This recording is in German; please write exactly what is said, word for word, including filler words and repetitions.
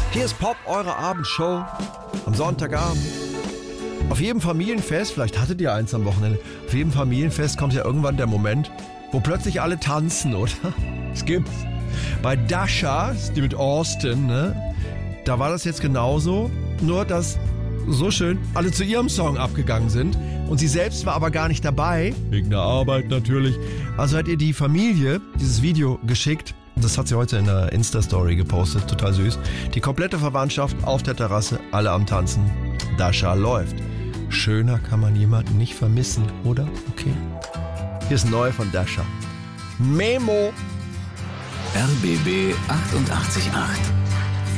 Hier ist Pop, eure Abendshow am Sonntagabend. Auf jedem Familienfest, vielleicht hattet ihr eins am Wochenende, auf jedem Familienfest kommt ja irgendwann der Moment, wo plötzlich alle tanzen, oder? Es gibt's. Bei Dasha, die mit Austin, ne? Da war das jetzt genauso, nur dass so schön alle zu ihrem Song abgegangen sind und sie selbst war aber gar nicht dabei, wegen der Arbeit natürlich. Also hat ihr die Familie dieses Video geschickt. Das hat sie heute in der Insta-Story gepostet, total süß. Die komplette Verwandtschaft auf der Terrasse, alle am Tanzen. Dasha läuft. Schöner kann man jemanden nicht vermissen, oder? Okay. Hier ist neu von Dasha. Memo. R B B achtundachtzig Komma acht